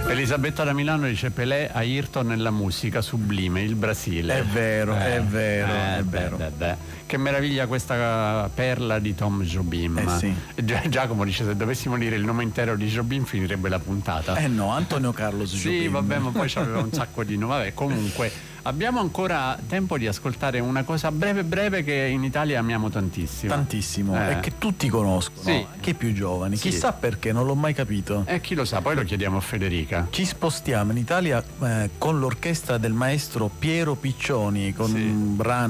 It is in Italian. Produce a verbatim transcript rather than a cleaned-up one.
Elisabetta da Milano dice Pelé, Ayrton nella musica, sublime, il Brasile. È vero, eh, è vero, eh, è beh, vero. beh, beh. Che meraviglia questa perla di Tom Jobim. Eh sì. Gi- Giacomo dice se dovessimo dire il nome intero di Jobim finirebbe la puntata. Eh no, Antonio Carlos Jobim. Sì, vabbè, ma poi c'aveva un sacco di nomi. Vabbè, comunque abbiamo ancora tempo di ascoltare una cosa breve breve che in Italia amiamo tantissimo. Tantissimo, Eh. e che tutti conoscono, Sì. anche i più giovani. Sì. Chissà perché, non l'ho mai capito. E chi lo sa, poi lo chiediamo a Federica. Ci spostiamo in Italia eh, con l'orchestra del maestro Piero Piccioni, con Sì. un brano